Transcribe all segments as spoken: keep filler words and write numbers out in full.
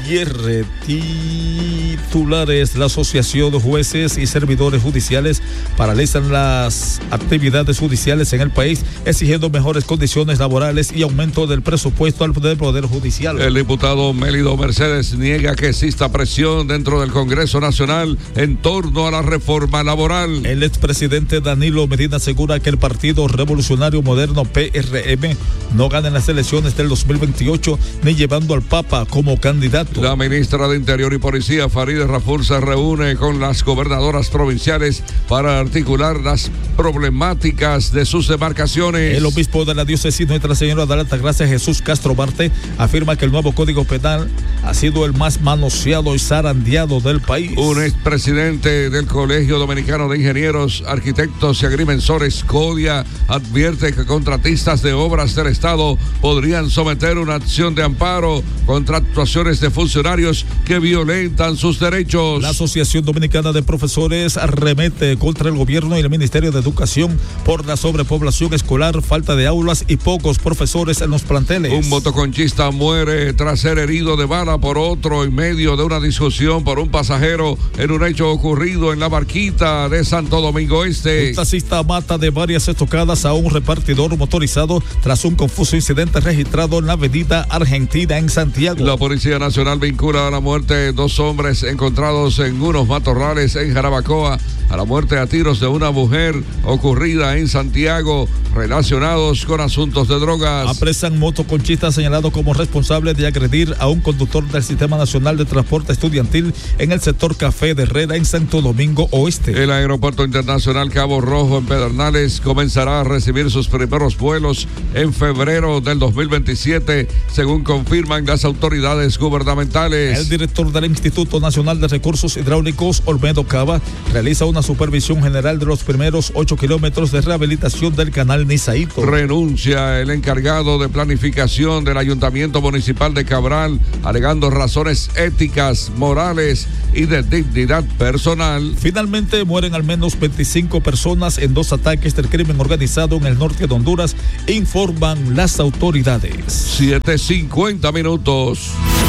Cierre titulares. La Asociación de Jueces y Servidores Judiciales paralizan las actividades judiciales en el país, exigiendo mejores condiciones laborales y aumento del presupuesto del Poder Judicial. El diputado Mélido Mercedes niega que exista presión dentro del Congreso Nacional en torno a la reforma laboral. El expresidente Danilo Medina asegura que el Partido Revolucionario Moderno P R M no gana en las elecciones del dos mil veintiocho ni llevando al Papa como candidato. La ministra de Interior y Policía, Farideh Raful, se reúne con las gobernadoras provinciales para articular las problemáticas de sus demarcaciones. El obispo de la diócesis Nuestra Señora de la Altagracia, Jesús Castro Barte, afirma que el nuevo Código Penal ha sido el más manoseado y zarandeado del país. Un expresidente del Colegio Dominicano de Ingenieros, Arquitectos y Agrimensores, CODIA, advierte que contratistas de obras del Estado podrían someter una acción de amparo contra actuaciones de funcionarios que violentan sus derechos. La Asociación Dominicana de Profesores arremete contra el gobierno y el Ministerio de Educación por la sobrepoblación escolar, falta de aulas y pocos profesores en los planteles. Un motoconchista muere tras ser herido de bala por otro en medio de una discusión por un pasajero en un hecho ocurrido en la Barquita de Santo Domingo Este. Un taxista mata de varias estocadas a un repartidor motorizado tras un confuso incidente registrado en la avenida Argentina en Santiago. La Policía Nacional vincula a la muerte de dos hombres encontrados en unos matorrales en Jarabacoa a la muerte a tiros de una mujer ocurrida en Santiago relacionados con asuntos de drogas. Apresan motoconchista señalado como responsable de agredir a un conductor del Sistema Nacional de Transporte Estudiantil en el sector Café de Herrera en Santo Domingo Oeste. El Aeropuerto Internacional Cabo Rojo en Pedernales comenzará a recibir sus primeros vuelos en febrero del dos mil veintisiete, según confirman las autoridades gubernamentales. El director del Instituto Nacional de Recursos Hidráulicos, Olmedo Cava, realiza una supervisión general de los primeros ocho kilómetros de rehabilitación del canal Nizaíto. Renuncia el encargado de planificación del Ayuntamiento Municipal de Cabral, alegando razones éticas, morales y de dignidad personal. Finalmente mueren al menos veinticinco personas en dos ataques del crimen organizado en el norte de Honduras, informan las autoridades. siete cincuenta minutos.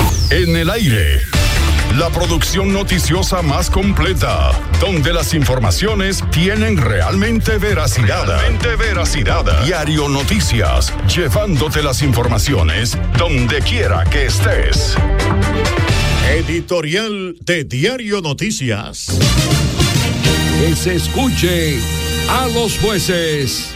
En el aire, la producción noticiosa más completa, donde las informaciones tienen realmente veracidad. Realmente veracidad. Diario Noticias, llevándote las informaciones donde quiera que estés. Editorial de Diario Noticias. Que se escuche a los jueces.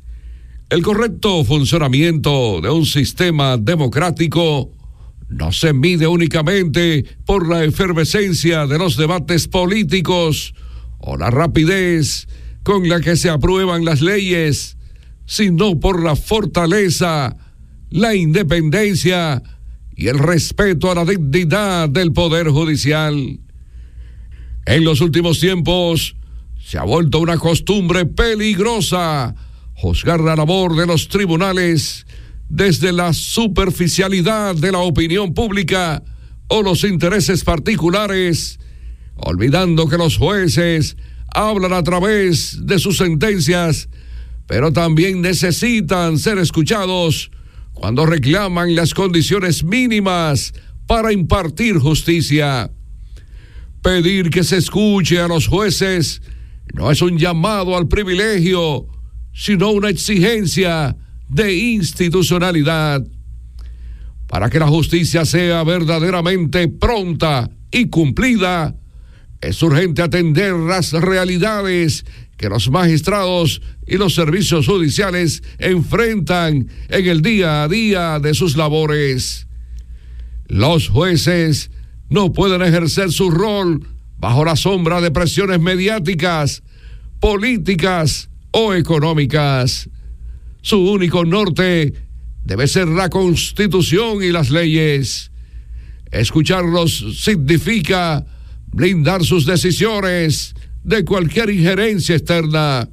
El correcto funcionamiento de un sistema democrático no se mide únicamente por la efervescencia de los debates políticos o la rapidez con la que se aprueban las leyes, sino por la fortaleza, la independencia y el respeto a la dignidad del Poder Judicial. En los últimos tiempos se ha vuelto una costumbre peligrosa juzgar la labor de los tribunales desde la superficialidad de la opinión pública o los intereses particulares, olvidando que los jueces hablan a través de sus sentencias, pero también necesitan ser escuchados cuando reclaman las condiciones mínimas para impartir justicia. Pedir que se escuche a los jueces no es un llamado al privilegio, sino una exigencia de institucionalidad. Para que la justicia sea verdaderamente pronta y cumplida, es urgente atender las realidades que los magistrados y los servicios judiciales enfrentan en el día a día de sus labores. Los jueces no pueden ejercer su rol bajo la sombra de presiones mediáticas, políticas o económicas. Su único norte debe ser la Constitución y las leyes. Escucharlos significa blindar sus decisiones de cualquier injerencia externa.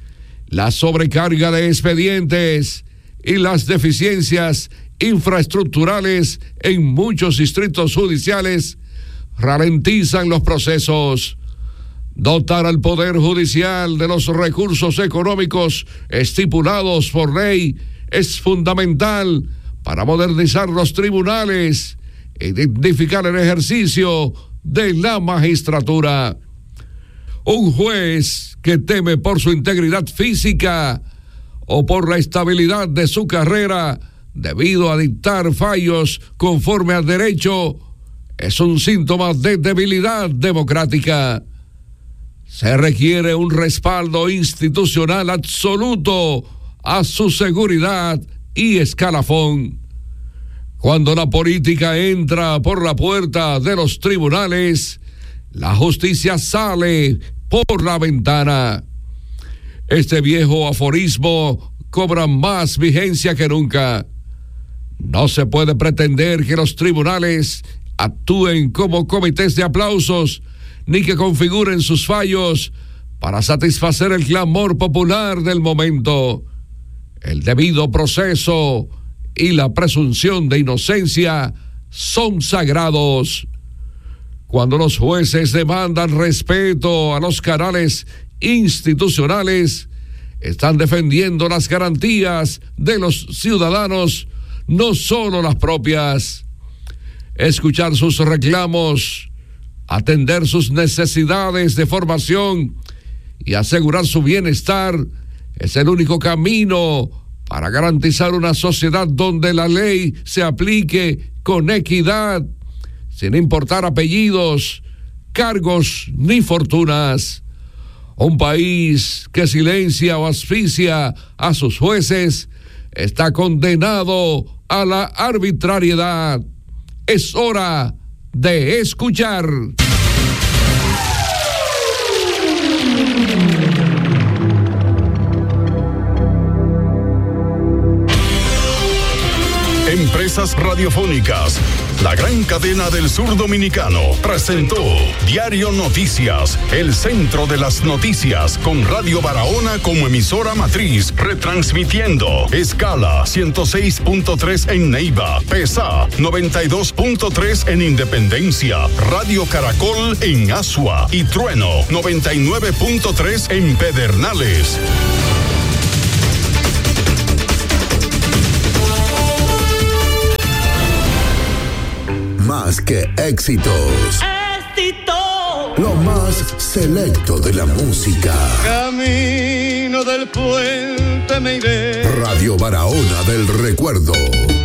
La sobrecarga de expedientes y las deficiencias infraestructurales en muchos distritos judiciales ralentizan los procesos. Dotar al Poder Judicial de los recursos económicos estipulados por ley es fundamental para modernizar los tribunales e dignificar el ejercicio de la magistratura. Un juez que teme por su integridad física o por la estabilidad de su carrera debido a dictar fallos conforme al derecho es un síntoma de debilidad democrática. Se requiere un respaldo institucional absoluto a su seguridad y escalafón. Cuando la política entra por la puerta de los tribunales, la justicia sale por la ventana. Este viejo aforismo cobra más vigencia que nunca. No se puede pretender que los tribunales actúen como comités de aplausos, ni que configuren sus fallos para satisfacer el clamor popular del momento. El debido proceso y la presunción de inocencia son sagrados. Cuando los jueces demandan respeto a los canales institucionales, están defendiendo las garantías de los ciudadanos, no solo las propias. Escuchar sus reclamos, atender sus necesidades de formación y asegurar su bienestar es el único camino para garantizar una sociedad donde la ley se aplique con equidad, sin importar apellidos, cargos ni fortunas. Un país que silencia o asfixia a sus jueces está condenado a la arbitrariedad. Es hora de escuchar. Empresas Radiofónicas, la gran cadena del sur dominicano, presentó Diario Noticias, el centro de las noticias, con Radio Barahona como emisora matriz, retransmitiendo escala ciento seis punto tres en Neiva, PESA noventa y dos punto tres en Independencia, Radio Caracol en Asua y Trueno noventa y nueve punto tres en Pedernales. Más que éxitos. Éxito. Lo más selecto de la música. Camino del puente me iré. Radio Barahona del Recuerdo.